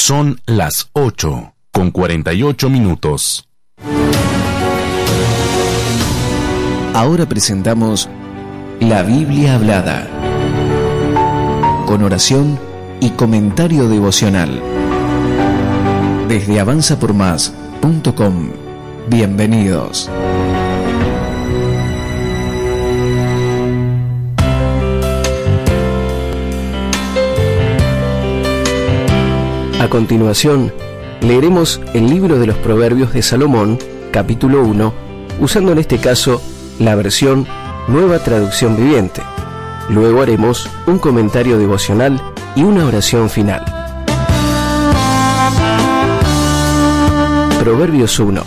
Son las 8:48. Ahora presentamos la Biblia Hablada, con oración y comentario devocional. Desde avanzapormás.com. Bienvenidos. A continuación, leeremos el libro de los Proverbios de Salomón, capítulo 1, usando en este caso la versión Nueva Traducción Viviente. Luego haremos un comentario devocional y una oración final. Proverbios 1.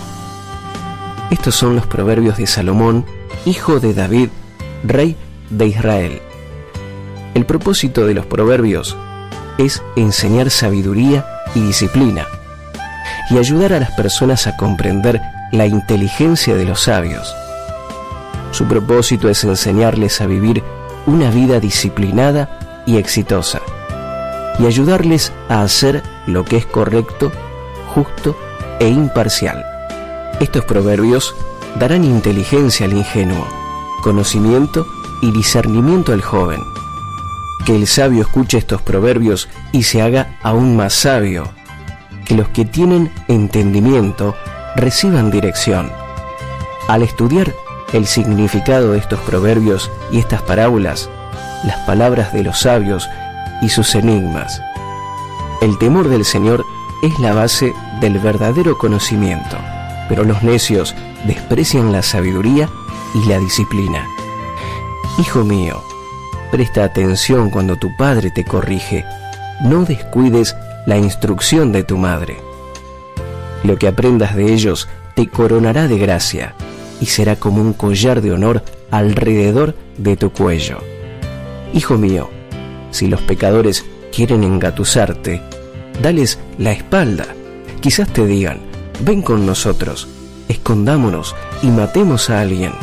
Estos son los proverbios de Salomón, hijo de David, rey de Israel. El propósito de los proverbios es enseñar sabiduría y disciplina, y ayudar a las personas a comprender la inteligencia de los sabios. Su propósito es enseñarles a vivir una vida disciplinada y exitosa, y ayudarles a hacer lo que es correcto, justo e imparcial. Estos proverbios darán inteligencia al ingenuo, conocimiento y discernimiento al joven. Que el sabio escuche estos proverbios y se haga aún más sabio. Que los que tienen entendimiento reciban dirección. Al estudiar el significado de estos proverbios y estas parábolas, las palabras de los sabios y sus enigmas, el temor del Señor es la base del verdadero conocimiento, pero los necios desprecian la sabiduría y la disciplina. Hijo mío, presta atención cuando tu padre te corrige. No descuides la instrucción de tu madre. Lo que aprendas de ellos te coronará de gracia y será como un collar de honor alrededor de tu cuello. Hijo mío, si los pecadores quieren engatusarte, dales la espalda. Quizás te digan: ven con nosotros, escondámonos y matemos a alguien.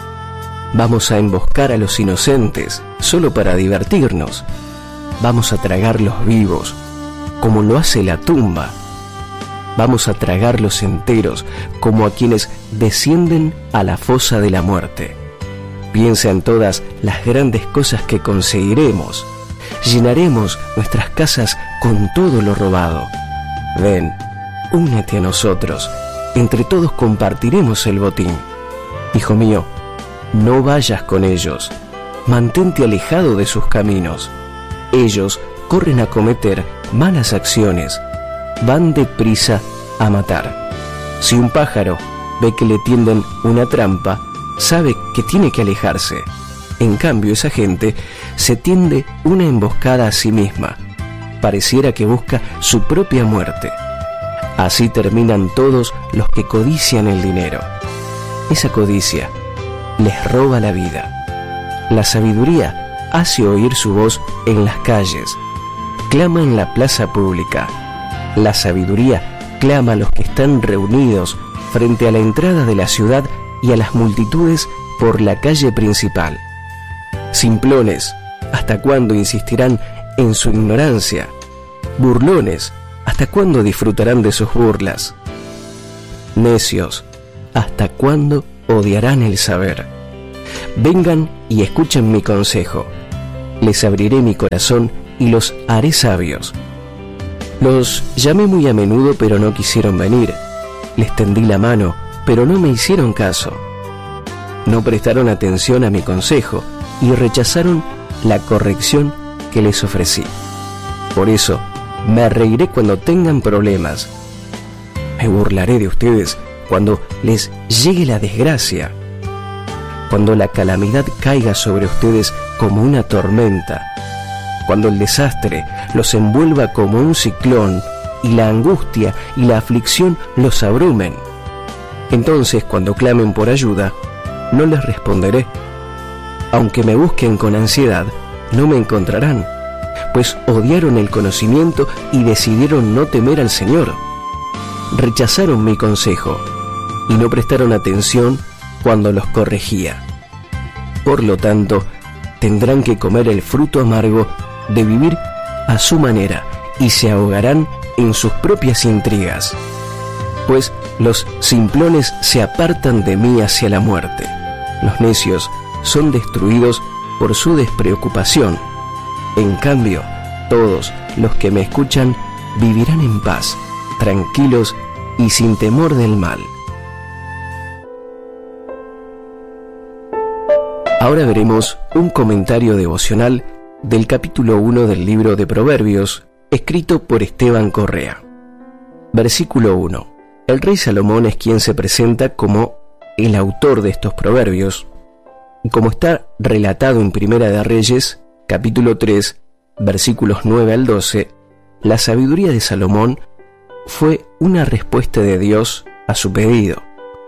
Vamos a emboscar a los inocentes solo para divertirnos. Vamos a tragarlos vivos, como lo hace la tumba. Vamos a tragarlos enteros, como a quienes descienden a la fosa de la muerte. Piensa en todas las grandes cosas que conseguiremos. Llenaremos nuestras casas con todo lo robado. Ven, únete a nosotros. Entre todos compartiremos el botín. Hijo mío, no vayas con ellos. Mantente alejado de sus caminos. Ellos corren a cometer malas acciones. Van deprisa a matar. Si un pájaro ve que le tienden una trampa, sabe que tiene que alejarse. En cambio, esa gente se tiende una emboscada a sí misma. Pareciera que busca su propia muerte. Así terminan todos los que codician el dinero. Esa codicia les roba la vida. La sabiduría hace oír su voz en las calles, clama en la plaza pública. La sabiduría clama a los que están reunidos frente a la entrada de la ciudad y a las multitudes por la calle principal. Simplones, ¿hasta cuándo insistirán en su ignorancia? Burlones, ¿hasta cuándo disfrutarán de sus burlas? Necios, ¿hasta cuándo odiarán el saber? Vengan y escuchen mi consejo. Les abriré mi corazón y los haré sabios. Los llamé muy a menudo, pero no quisieron venir. Les tendí la mano, pero no me hicieron caso. No prestaron atención a mi consejo y rechazaron la corrección que les ofrecí. Por eso, me reiré cuando tengan problemas. Me burlaré de ustedes cuando les llegue la desgracia. Cuando la calamidad caiga sobre ustedes como una tormenta. Cuando el desastre los envuelva como un ciclón y la angustia y la aflicción los abrumen. Entonces, cuando clamen por ayuda, no les responderé. Aunque me busquen con ansiedad, no me encontrarán, pues odiaron el conocimiento y decidieron no temer al Señor. Rechazaron mi consejo y no prestaron atención cuando los corregía. Por lo tanto, tendrán que comer el fruto amargo de vivir a su manera y se ahogarán en sus propias intrigas. Pues los simplones se apartan de mí hacia la muerte. Los necios son destruidos por su despreocupación. En cambio, todos los que me escuchan vivirán en paz, tranquilos y sin temor del mal. Ahora veremos un comentario devocional del capítulo 1 del libro de Proverbios, escrito por Esteban Correa. Versículo 1. El rey Salomón es quien se presenta como el autor de estos proverbios, y como está relatado en Primera de Reyes, capítulo 3, versículos 9 al 12, la sabiduría de Salomón fue una respuesta de Dios a su pedido.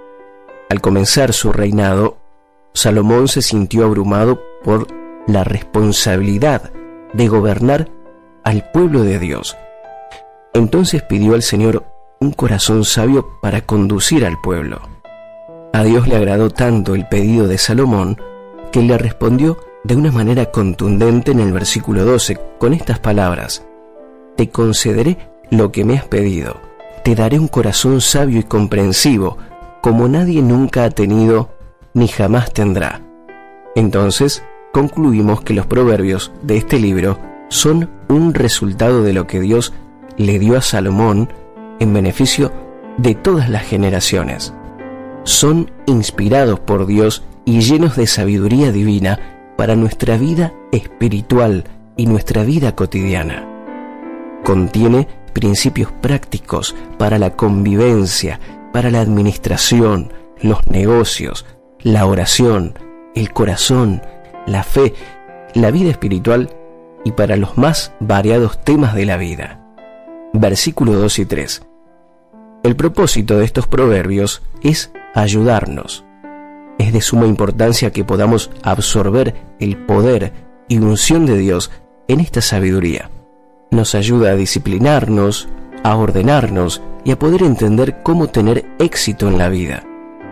Al comenzar su reinado, Salomón se sintió abrumado por la responsabilidad de gobernar al pueblo de Dios. Entonces pidió al Señor un corazón sabio para conducir al pueblo. A Dios le agradó tanto el pedido de Salomón que le respondió de una manera contundente en el versículo 12 con estas palabras: te concederé lo que me has pedido, te daré un corazón sabio y comprensivo, como nadie nunca ha tenido ni jamás tendrá. Entonces concluimos que los proverbios de este libro son un resultado de lo que Dios le dio a Salomón en beneficio de todas las generaciones. Son inspirados por Dios y llenos de sabiduría divina para nuestra vida espiritual y nuestra vida cotidiana. Contiene principios prácticos para la convivencia, para la administración, los negocios, la oración, el corazón, la fe, la vida espiritual y para los más variados temas de la vida. Versículos 2 y 3. El propósito de estos proverbios es ayudarnos. Es de suma importancia que podamos absorber el poder y unción de Dios en esta sabiduría. Nos ayuda a disciplinarnos, a ordenarnos y a poder entender cómo tener éxito en la vida.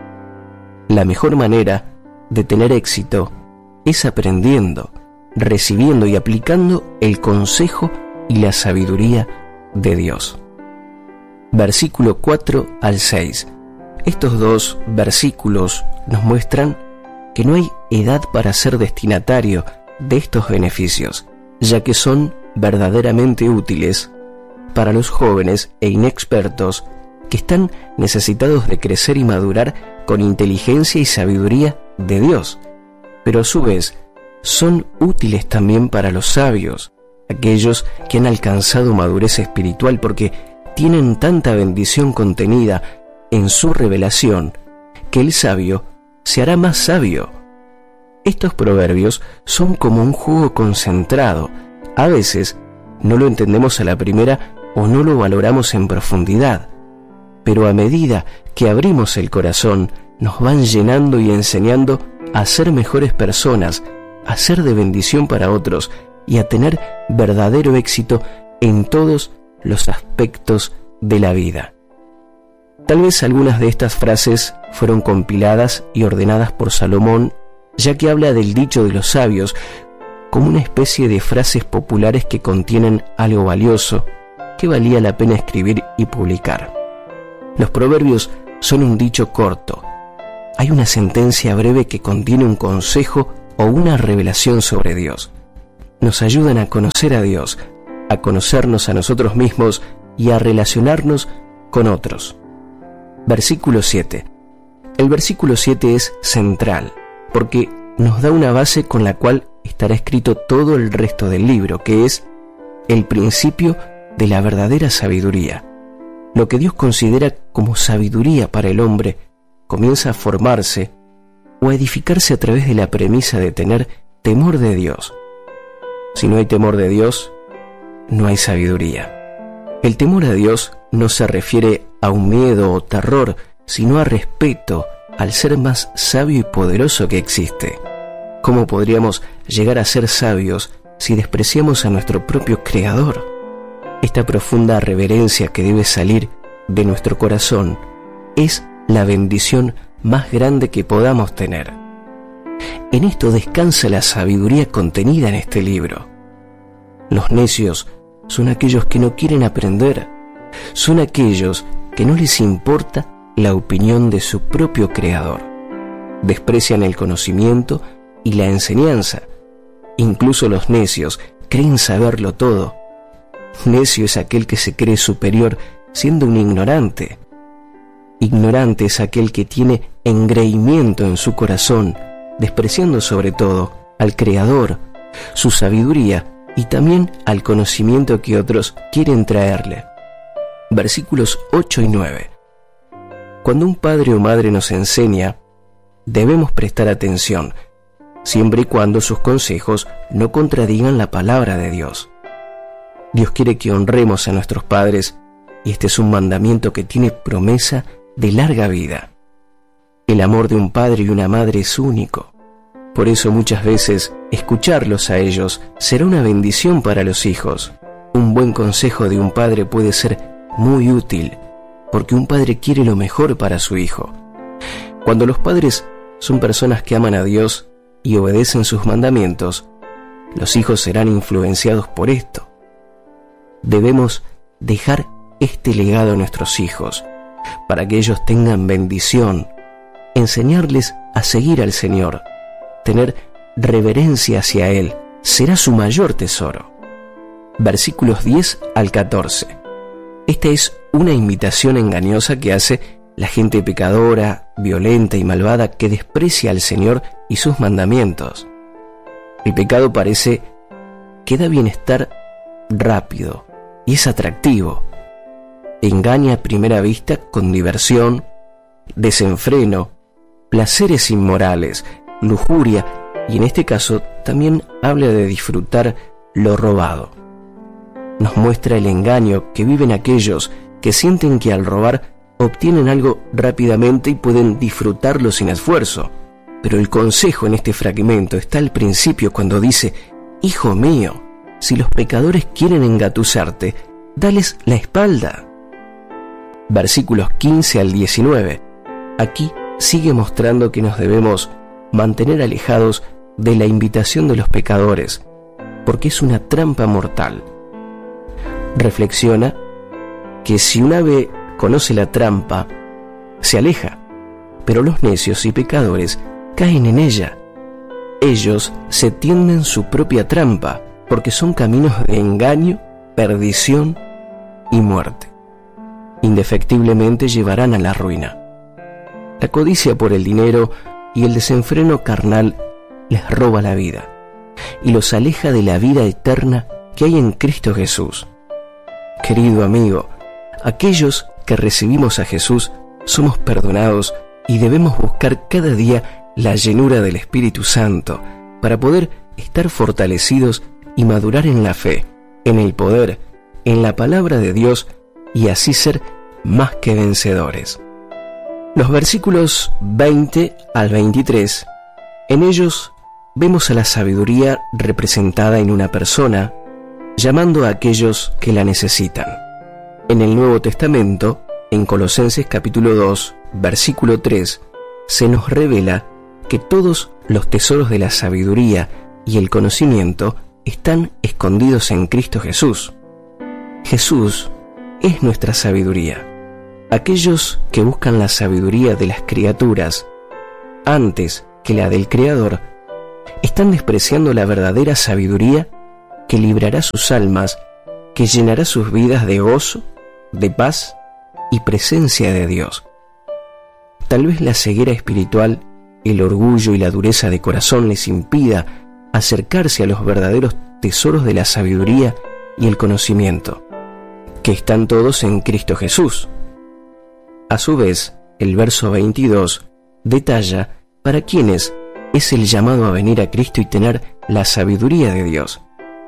La mejor manera de tener éxito es aprendiendo, recibiendo y aplicando el consejo y la sabiduría de Dios. Versículo 4 al 6. Estos dos versículos nos muestran que no hay edad para ser destinatario de estos beneficios, ya que son verdaderamente útiles para los jóvenes e inexpertos que están necesitados de crecer y madurar con inteligencia y sabiduría de Dios, pero a su vez son útiles también para los sabios, aquellos que han alcanzado madurez espiritual porque tienen tanta bendición contenida en su revelación que el sabio se hará más sabio. Estos proverbios son como un jugo concentrado. A veces no lo entendemos a la primera o no lo valoramos en profundidad, pero a medida que abrimos el corazón nos van llenando y enseñando a ser mejores personas, a ser de bendición para otros y a tener verdadero éxito en todos los aspectos de la vida. Tal vez algunas de estas frases fueron compiladas y ordenadas por Salomón, ya que habla del dicho de los sabios como una especie de frases populares que contienen algo valioso que valía la pena escribir y publicar. Los proverbios son un dicho corto. Hay una sentencia breve que contiene un consejo o una revelación sobre Dios. Nos ayudan a conocer a Dios, a conocernos a nosotros mismos y a relacionarnos con otros. Versículo 7. El versículo 7 es central, porque nos da una base con la cual estará escrito todo el resto del libro, que es el principio de la verdadera sabiduría. Lo que Dios considera como sabiduría para el hombre comienza a formarse o a edificarse a través de la premisa de tener temor de Dios. Si no hay temor de Dios, no hay sabiduría. El temor a Dios no se refiere a un miedo o terror, sino a respeto al ser más sabio y poderoso que existe. ¿Cómo podríamos llegar a ser sabios si despreciamos a nuestro propio Creador? Esta profunda reverencia que debe salir de nuestro corazón es la bendición más grande que podamos tener. En esto descansa la sabiduría contenida en este libro. Los necios son aquellos que no quieren aprender, Son aquellos que no les importa la opinión de su propio creador. Desprecian el conocimiento y la enseñanza. Incluso los necios creen saberlo todo. Necio es aquel que se cree superior siendo un ignorante. Ignorante es aquel que tiene engreimiento en su corazón, despreciando sobre todo al Creador, su sabiduría y también al conocimiento que otros quieren traerle. Versículos 8 y 9. Cuando un padre o madre nos enseña, debemos prestar atención, siempre y cuando sus consejos no contradigan la palabra de Dios. Dios quiere que honremos a nuestros padres, y este es un mandamiento que tiene promesa de larga vida. El amor de un padre y una madre es único. Por eso muchas veces escucharlos a ellos será una bendición para los hijos. Un buen consejo de un padre puede ser muy útil, porque un padre quiere lo mejor para su hijo. Cuando los padres son personas que aman a Dios y obedecen sus mandamientos, los hijos serán influenciados por esto. Debemos dejar este legado a nuestros hijos, para que ellos tengan bendición, enseñarles a seguir al Señor, tener reverencia hacia Él, será su mayor tesoro. Versículos 10 al 14. Esta es una invitación engañosa que hace la gente pecadora, violenta y malvada que desprecia al Señor y sus mandamientos. El pecado parece que da bienestar rápido y es atractivo. Engaña a primera vista con diversión, desenfreno, placeres inmorales, lujuria y en este caso también habla de disfrutar lo robado. Nos muestra el engaño que viven aquellos que sienten que al robar obtienen algo rápidamente y pueden disfrutarlo sin esfuerzo. Pero el consejo en este fragmento está al principio cuando dice: Hijo mío, si los pecadores quieren engatusarte, dales la espalda. Versículos 15 al 19. Aquí sigue mostrando que nos debemos mantener alejados de la invitación de los pecadores, porque es una trampa mortal. Reflexiona que si un ave conoce la trampa, se aleja, pero los necios y pecadores caen en ella. Ellos se tienden su propia trampa, porque son caminos de engaño, perdición y muerte. Indefectiblemente llevarán a la ruina. La codicia por el dinero y el desenfreno carnal les roba la vida y los aleja de la vida eterna que hay en Cristo Jesús. Querido amigo, aquellos que recibimos a Jesús somos perdonados y debemos buscar cada día la llenura del Espíritu Santo para poder estar fortalecidos y madurar en la fe, en el poder, en la palabra de Dios y así ser más que vencedores. Los versículos 20 al 23, en ellos vemos a la sabiduría representada en una persona, llamando a aquellos que la necesitan. En el Nuevo Testamento, en Colosenses capítulo 2, versículo 3, se nos revela que todos los tesoros de la sabiduría y el conocimiento están escondidos en Cristo Jesús. Jesús es nuestra sabiduría. Aquellos que buscan la sabiduría de las criaturas antes que la del Creador están despreciando la verdadera sabiduría que librará sus almas, que llenará sus vidas de gozo, de paz y presencia de Dios. Tal vez la ceguera espiritual, el orgullo y la dureza de corazón les impida acercarse a los verdaderos tesoros de la sabiduría y el conocimiento, que están todos en Cristo Jesús. A su vez, el verso 22 detalla para quienes es el llamado a venir a Cristo y tener la sabiduría de Dios.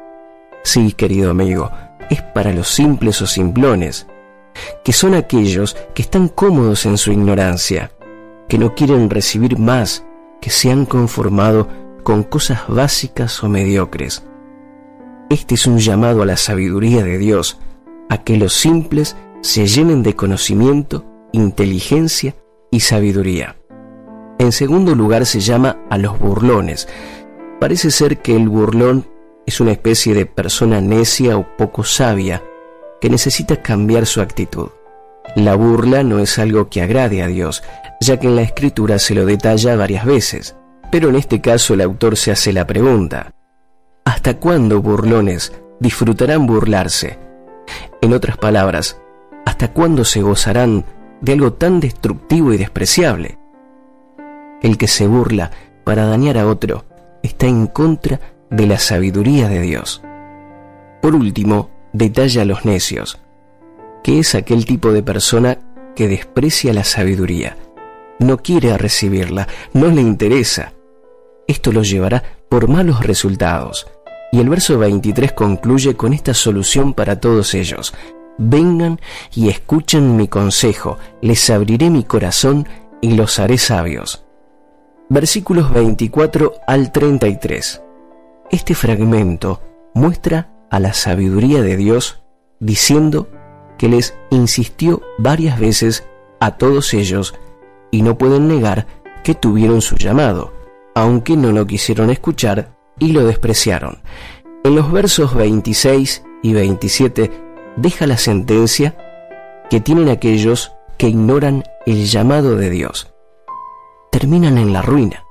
Sí, querido amigo, es para los simples o simplones, que son aquellos que están cómodos en su ignorancia, que no quieren recibir más, que se han conformado con cosas básicas o mediocres. Este es un llamado a la sabiduría de Dios, a que los simples se llenen de conocimiento, inteligencia y sabiduría. En segundo lugar se llama a los burlones. Parece ser que el burlón es una especie de persona necia o poco sabia, que necesita cambiar su actitud. La burla no es algo que agrade a Dios, ya que en la Escritura se lo detalla varias veces, pero en este caso el autor se hace la pregunta: ¿hasta cuándo, burlones, disfrutarán burlarse? En otras palabras, ¿hasta cuándo se gozarán de algo tan destructivo y despreciable? El que se burla para dañar a otro está en contra de la sabiduría de Dios. Por último, detalla a los necios, que es aquel tipo de persona que desprecia la sabiduría, no quiere recibirla, no le interesa. Esto lo llevará por malos resultados. Y el verso 23 concluye con esta solución para todos ellos: vengan y escuchen mi consejo, les abriré mi corazón y los haré sabios. Versículos 24 al 33. Este fragmento muestra a la sabiduría de Dios diciendo que les insistió varias veces a todos ellos y no pueden negar que tuvieron su llamado, aunque no lo quisieron escuchar y lo despreciaron. En los versos 26 y 27 deja la sentencia que tienen aquellos que ignoran el llamado de Dios. Terminan en la ruina.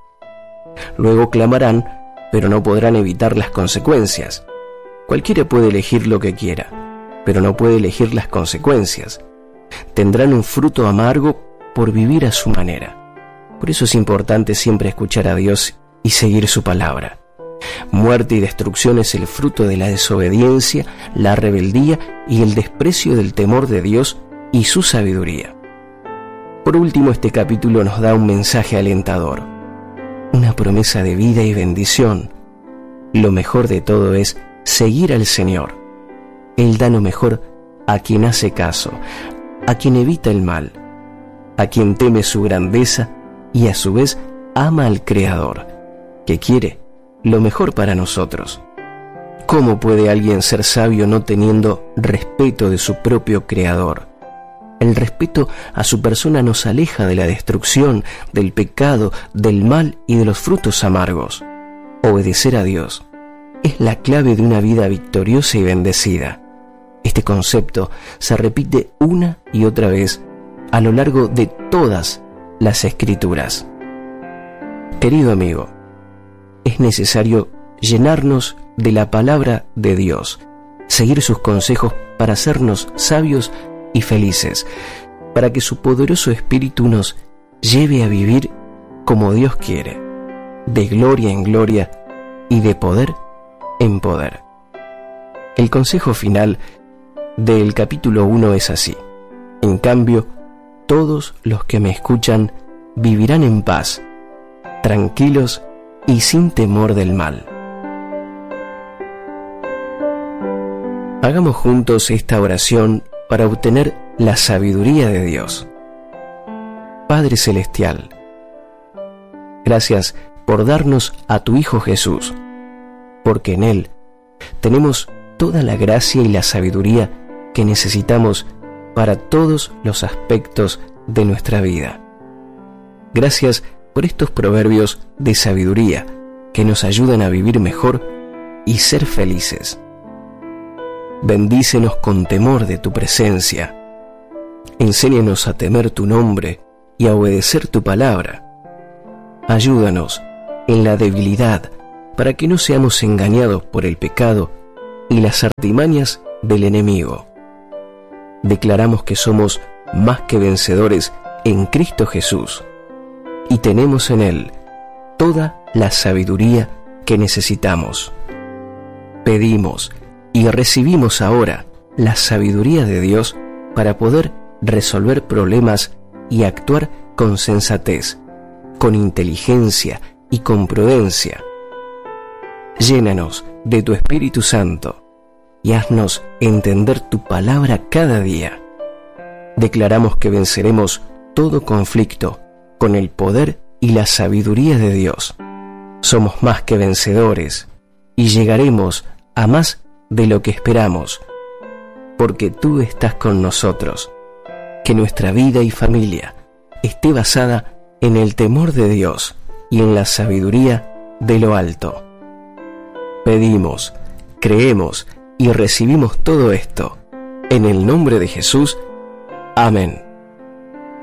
Luego clamarán, pero no podrán evitar las consecuencias. Cualquiera puede elegir lo que quiera, pero no puede elegir las consecuencias. Tendrán un fruto amargo por vivir a su manera. Por eso es importante siempre escuchar a Dios y seguir su palabra. Muerte y destrucción es el fruto de la desobediencia, la rebeldía y el desprecio del temor de Dios y su sabiduría. Por último, este capítulo nos da un mensaje alentador, una promesa de vida y bendición. Lo mejor de todo es seguir al Señor. Él da lo mejor a quien hace caso, a quien evita el mal, a quien teme su grandeza y a su vez ama al Creador, que quiere lo mejor para nosotros. ¿Cómo puede alguien ser sabio no teniendo respeto de su propio Creador? El respeto a su persona nos aleja de la destrucción, del pecado, del mal y de los frutos amargos. Obedecer a Dios es la clave de una vida victoriosa y bendecida. Este concepto se repite una y otra vez a lo largo de todas las Escrituras. Querido amigo, es necesario llenarnos de la palabra de Dios, seguir sus consejos para hacernos sabios y felices, para que su poderoso Espíritu nos lleve a vivir como Dios quiere, de gloria en gloria y de poder en poder. El consejo final del capítulo 1 es así: en cambio, todos los que me escuchan vivirán en paz, tranquilos y sin temor del mal. Hagamos juntos esta oración para obtener la sabiduría de Dios. Padre Celestial, gracias por darnos a tu Hijo Jesús, porque en Él tenemos toda la gracia y la sabiduría que necesitamos para todos los aspectos de nuestra vida. Gracias por estos proverbios de sabiduría que nos ayudan a vivir mejor y ser felices. Bendícenos con temor de tu presencia. Enséñanos a temer tu nombre y a obedecer tu palabra. Ayúdanos en la debilidad para que no seamos engañados por el pecado y las artimañas del enemigo. Declaramos que somos más que vencedores en Cristo Jesús y tenemos en Él toda la sabiduría que necesitamos. Pedimos y recibimos ahora la sabiduría de Dios para poder resolver problemas y actuar con sensatez, con inteligencia y con prudencia. Llénanos de tu Espíritu Santo y haznos entender tu palabra cada día. Declaramos que venceremos todo conflicto con el poder y la sabiduría de Dios. Somos más que vencedores y llegaremos a más de lo que esperamos, porque tú estás con nosotros. Que nuestra vida y familia esté basada en el temor de Dios y en la sabiduría de lo alto. Pedimos, creemos y recibimos todo esto En el nombre de Jesús. Amén.